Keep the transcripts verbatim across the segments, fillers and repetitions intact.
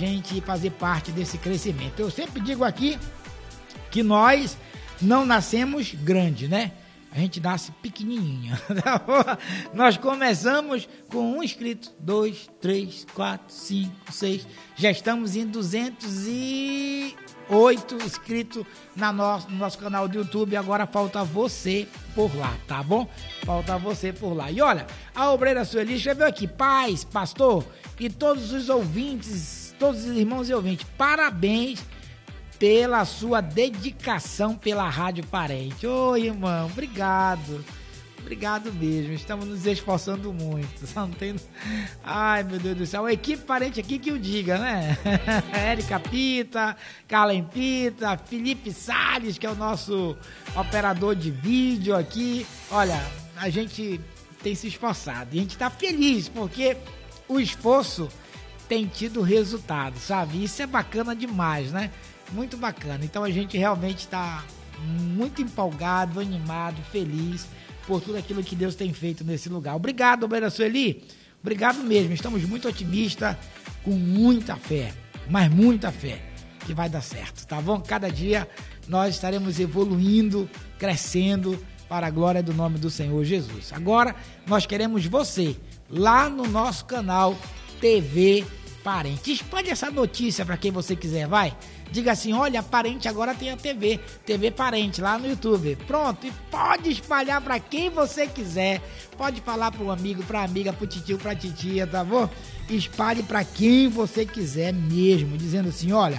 gente fazer parte desse crescimento. Eu sempre digo aqui que nós não nascemos grande, né? A gente nasce pequenininho. Nós começamos com um inscrito, dois, três, quatro, cinco, seis. Já estamos em duzentos e oito inscritos na nosso, no nosso canal do YouTube. Agora falta você por lá, tá bom? Falta você por lá. E olha, a obreira Sueli escreveu aqui: paz, pastor, e todos os ouvintes, todos os irmãos e ouvintes, parabéns pela sua dedicação pela Rádio Parente. Ô, irmão, obrigado. Obrigado mesmo. Estamos nos esforçando muito. Só não tem... Ai, meu Deus do céu. A equipe Parente aqui que o diga, né? Érica Pita, Carlen Pita, Felipe Salles, que é o nosso operador de vídeo aqui. Olha, a gente tem se esforçado. E a gente está feliz, porque o esforço tem tido resultado, sabe? Isso é bacana demais, né? Muito bacana. Então a gente realmente está muito empolgado, animado, feliz por tudo aquilo que Deus tem feito nesse lugar. Obrigado, obreira Sueli. Obrigado mesmo. Estamos muito otimistas, com muita fé, mas muita fé que vai dar certo, tá bom? Cada dia nós estaremos evoluindo, crescendo para a glória do nome do Senhor Jesus. Agora nós queremos você lá no nosso canal T V Parente. Espalhe essa notícia para quem você quiser, vai. Diga assim: olha, Parente agora tem a T V, T V Parente lá no YouTube. Pronto, e pode espalhar para quem você quiser. Pode falar para o amigo, para amiga, para o titio, para titia, tá bom? Espalhe para quem você quiser mesmo, dizendo assim: olha,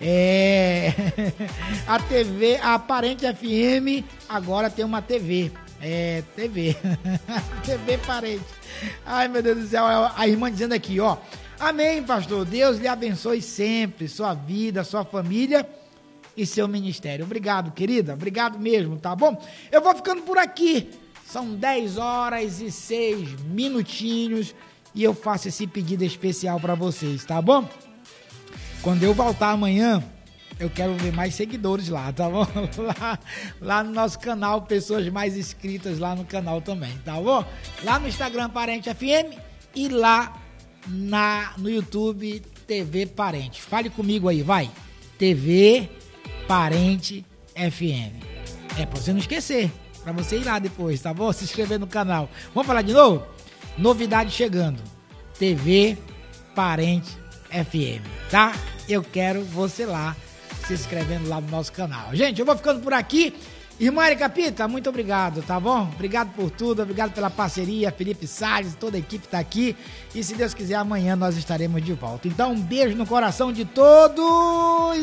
é a T V, a Parente F M agora tem uma T V. É, T V. T V Parente. Ai, meu Deus do céu, a irmã dizendo aqui, ó: amém, pastor. Deus lhe abençoe sempre, sua vida, sua família e seu ministério. Obrigado, querida. Obrigado mesmo, tá bom? Eu vou ficando por aqui. São dez horas e seis minutinhos e eu faço esse pedido especial para vocês, tá bom? Quando eu voltar amanhã, eu quero ver mais seguidores lá, tá bom? Lá, lá no nosso canal, pessoas mais inscritas lá no canal também, tá bom? Lá no Instagram Parente F M e lá Na, no YouTube T V Parente. Fale comigo aí, vai. T V Parente F M. É pra você não esquecer, pra você ir lá depois, tá bom? Se inscrever no canal. Vamos falar de novo? Novidade chegando. T V Parente F M, tá? Eu quero você lá, se inscrevendo lá no nosso canal. Gente, eu vou ficando por aqui. Irmã Érica Pita, muito obrigado, tá bom? Obrigado por tudo, obrigado pela parceria, Felipe Salles, toda a equipe tá aqui. E se Deus quiser, amanhã nós estaremos de volta. Então, um beijo no coração de todos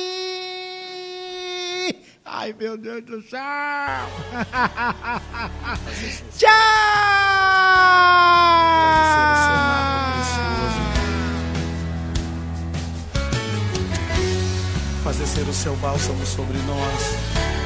e... ai, meu Deus do céu! Tchau! Fazer ser o seu bálsamo sobre nós.